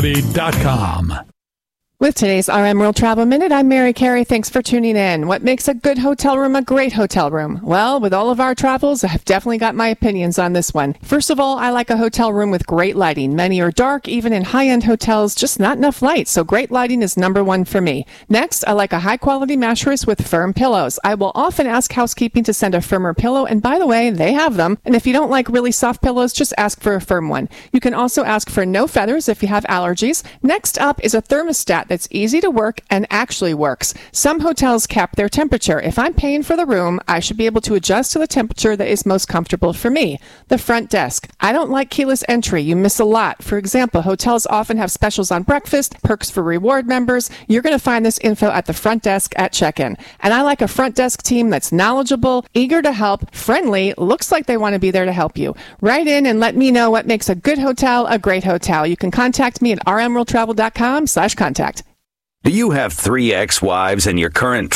RMWorldTravel.com. With today's RM World Travel Minute, I'm Mary Carey. Thanks for tuning in. What makes a good hotel room a great hotel room? Well, with all of our travels, I've definitely got my opinions on this one. First of all, I like a hotel room with great lighting. Many are dark, even in high-end hotels, just not enough light, so great lighting is number one for me. Next, I like a high-quality mattress with firm pillows. I will often ask housekeeping to send a firmer pillow, and by the way, they have them. And if you don't like really soft pillows, just ask for a firm one. You can also ask for no feathers if you have allergies. Next up is a thermostat that's easy to work and actually works. Some hotels cap their temperature. If I'm paying for the room, I should be able to adjust to the temperature that is most comfortable for me. The front desk. I don't like keyless entry. You miss a lot. For example, hotels often have specials on breakfast, perks for reward members. You're going to find this info at the front desk at check-in. And I like a front desk team that's knowledgeable, eager to help, friendly, looks like they want to be there to help you. Write in and let me know what makes a good hotel a great hotel. You can contact me at rmworldtravel.com/contact. Do you have 3 ex-wives and your current